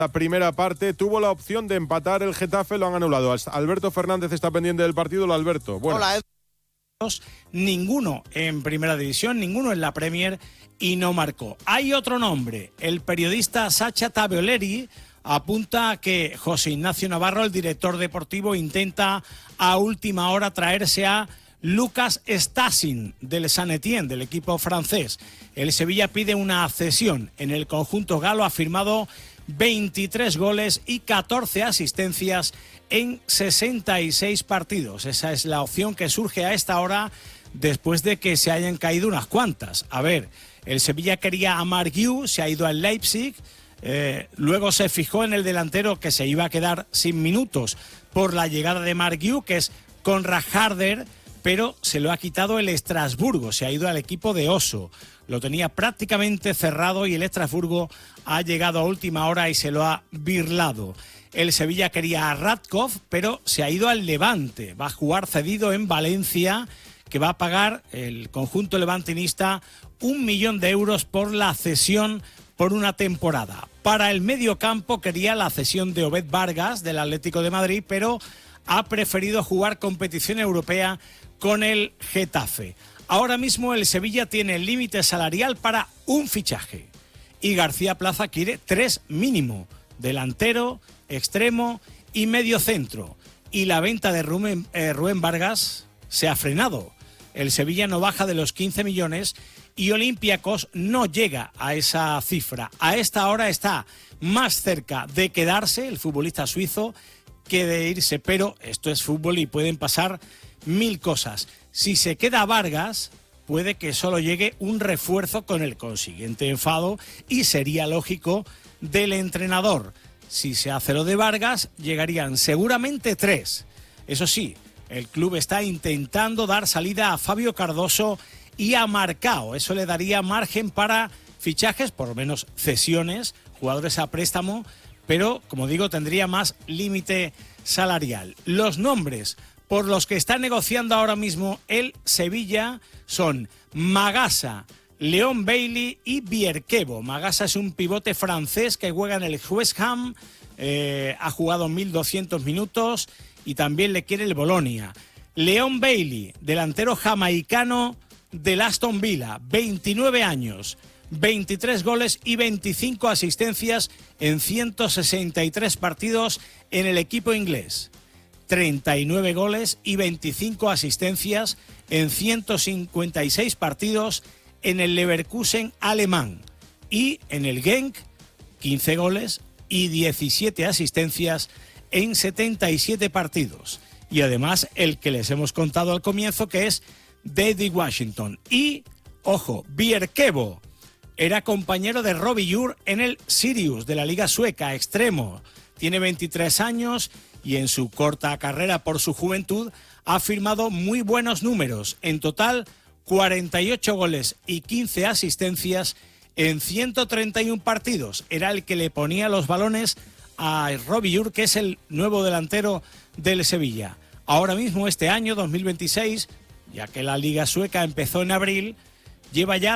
La primera parte tuvo la opción de empatar el Getafe, lo han anulado. Alberto Fernández está pendiente del partido. Hola, Alberto. Hola, ninguno en Primera División, ninguno en la Premier y no marcó. Hay otro nombre, el periodista Sacha Taveoleri apunta a que José Ignacio Navarro, el director deportivo, intenta a última hora traerse a Lucas Stasin del Saint-Étienne, del equipo francés. El Sevilla pide una cesión. En el conjunto galo ha firmado 23 goles y 14 asistencias en 66 partidos. Esa es la opción que surge a esta hora después de que se hayan caído unas cuantas. A ver, el Sevilla quería a Marc Guiu, se ha ido al Leipzig, luego se fijó en el delantero que se iba a quedar sin minutos por la llegada de Marc Guiu, que es Konrad Harder, pero se lo ha quitado el Estrasburgo, se ha ido al equipo de Oso. Lo tenía prácticamente cerrado y el Estrasburgo ha llegado a última hora y se lo ha birlado. El Sevilla quería a Radkov, pero se ha ido al Levante. Va a jugar cedido en Valencia, que va a pagar el conjunto levantinista 1 millón de euros por la cesión por una temporada. Para el medio campo quería la cesión de Obed Vargas del Atlético de Madrid, pero ha preferido jugar competición europea con el Getafe. Ahora mismo el Sevilla tiene el límite salarial para un fichaje y García Plaza quiere 3 mínimo: delantero, extremo y medio centro. Y la venta de Rubén Vargas se ha frenado. El Sevilla no baja de los 15 millones y Olympiacos no llega a esa cifra. A esta hora está más cerca de quedarse el futbolista suizo que de irse, pero esto es fútbol y pueden pasar 1000 cosas. Si se queda Vargas, puede que solo llegue un refuerzo con el consiguiente enfado y sería lógico del entrenador. Si se hace lo de Vargas, llegarían seguramente 3. Eso sí, el club está intentando dar salida a Fabio Cardoso y a Marcao. Eso le daría margen para fichajes, por lo menos cesiones, jugadores a préstamo, pero, como digo, tendría más límite salarial. Los nombres por los que está negociando ahora mismo el Sevilla son Magasa, Leon Bailey y Bierkevo. Magasa es un pivote francés que juega en el West Ham, ha jugado 1.200 minutos y también le quiere el Bolonia. Leon Bailey, delantero jamaicano del Aston Villa, 29 años, 23 goles y 25 asistencias en 163 partidos en el equipo inglés. 39 goles y 25 asistencias en 156 partidos en el Leverkusen alemán. Y en el Genk, 15 goles y 17 asistencias en 77 partidos. Y además el que les hemos contado al comienzo, que es David Washington. Y, ojo, Bierkevo era compañero de Robbie Ure en el Sirius de la Liga Sueca, extremo. Tiene 23 años y en su corta carrera por su juventud ha firmado muy buenos números. En total, 48 goles y 15 asistencias en 131 partidos. Era el que le ponía los balones a Robbie Ure, que es el nuevo delantero del Sevilla. Ahora mismo, este año 2026, ya que la Liga Sueca empezó en abril, lleva ya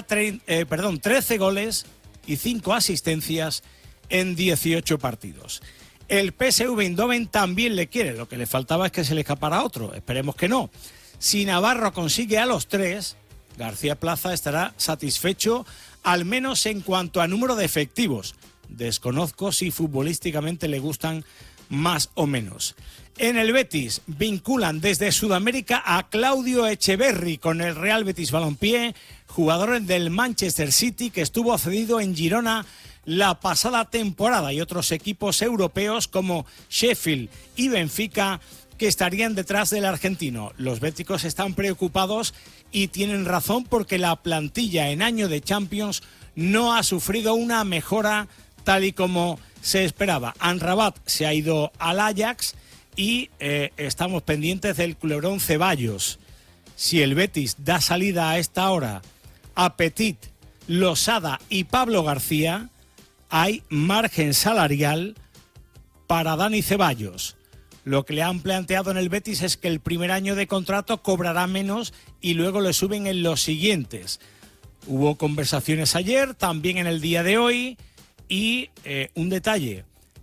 13 goles y 5 asistencias en 18 partidos. El PSV Eindhoven también le quiere, lo que le faltaba es que se le escapara otro, esperemos que no. Si Navarro consigue a los 3, García Plaza estará satisfecho, al menos en cuanto a número de efectivos. Desconozco si futbolísticamente le gustan más o menos. En el Betis vinculan desde Sudamérica a Claudio Echeverri con el Real Betis Balompié, jugador del Manchester City que estuvo cedido en Girona la pasada temporada, y otros equipos europeos como Sheffield y Benfica que estarían detrás del argentino. Los béticos están preocupados y tienen razón, porque la plantilla en año de Champions no ha sufrido una mejora tal y como se esperaba. Amrabat se ha ido al Ajax y estamos pendientes del culebrón Ceballos. Si el Betis da salida a esta hora a Petit, Losada y Pablo García, hay margen salarial para Dani Ceballos. Lo que le han planteado en el Betis es que el primer año de contrato cobrará menos y luego le suben en los siguientes. Hubo conversaciones ayer, también en el día de hoy, y un detalle: